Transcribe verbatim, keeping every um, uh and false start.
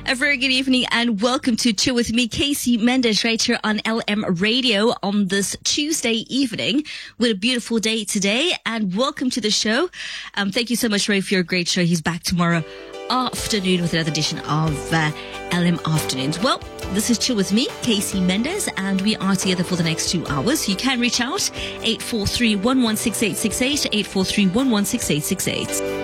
A very good evening and welcome to Chill With Me, Casey Mendes, right here on L M Radio on this Tuesday evening with a beautiful day today. And welcome to the show. Um, thank you so much, Ray, for your great show. He's back tomorrow afternoon with another edition of uh, L M Afternoons. Well, this is Chill With Me, Casey Mendes, and we are together for the next two hours. You can reach out eight four three, one one six eight six eight, eight four three, one one six eight six eight.